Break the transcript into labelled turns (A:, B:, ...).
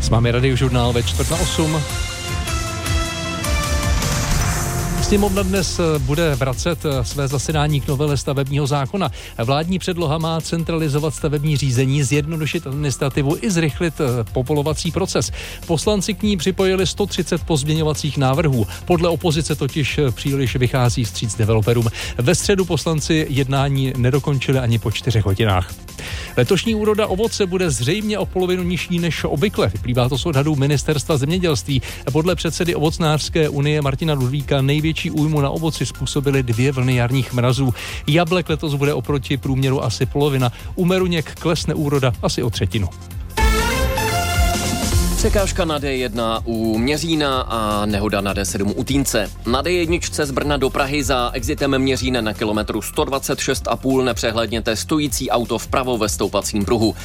A: Máme radiožurnál ve 7:45. Sněmovna dnes bude vracet své zasedání k novele stavebního zákona. Vládní předloha má centralizovat stavební řízení, zjednodušit administrativu i zrychlit povolovací proces. Poslanci k ní připojili 130 pozměňovacích návrhů. Podle opozice totiž příliš vychází vstříc developerům. Ve středu poslanci jednání nedokončili ani po 4 hodinách. Letošní úroda ovoce bude zřejmě o polovinu nižší než obvykle. Vyplývá to z odhadů Ministerstva zemědělství. Podle předsedy Ovocnářské unie Martina Ludvíka největší újmu na ovoci způsobily 2 vlny jarních mrazů. Jablek letos bude oproti průměru asi polovina. U meruněk klesne úroda asi o třetinu.
B: Překážka na D1 u Měřína a nehoda na D7 u Týnce. Na D1 z Brna do Prahy za exitem Měřína na kilometru 126,5 nepřehlédněte stojící auto vpravo ve stoupacím pruhu.